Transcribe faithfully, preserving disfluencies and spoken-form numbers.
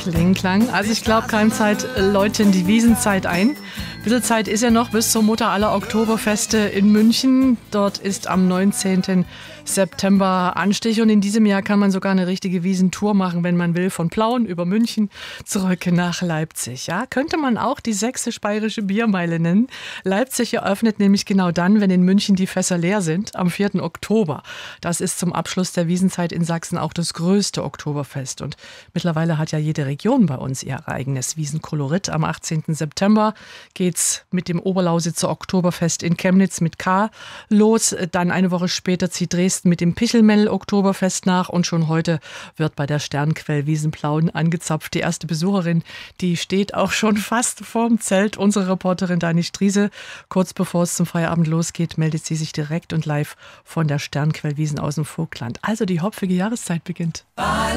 Klingklang. Also ich glaube, Keimzeit läuten die Wiesenzeit ein. Ein bisschen Zeit ist ja noch bis zur Mutter aller Oktoberfeste in München. Dort ist am neunzehnten September Anstich und in diesem Jahr kann man sogar eine richtige Wiesentour machen, wenn man will, von Plauen über München zurück nach Leipzig. Ja, könnte man auch die sächsisch-bayerische Biermeile nennen. Leipzig eröffnet nämlich genau dann, wenn in München die Fässer leer sind, am vierten Oktober. Das ist zum Abschluss der Wiesenzeit in Sachsen auch das größte Oktoberfest und mittlerweile hat ja jede Region bei uns ihr eigenes Wiesenkolorit. Am achtzehnten September geht's mit dem Oberlausitzer Oktoberfest in Chemnitz mit K los. Dann eine Woche später zieht Dresden mit dem Pichelmell-Oktoberfest nach und schon heute wird bei der Sternquell Wiesenplauen angezapft. Die erste Besucherin, die steht auch schon fast vorm Zelt. Unsere Reporterin Dani Striese. Kurz bevor es zum Feierabend losgeht, meldet sie sich direkt und live von der Sternquell Wiesen aus dem Vogtland. Also die hopfige Jahreszeit beginnt.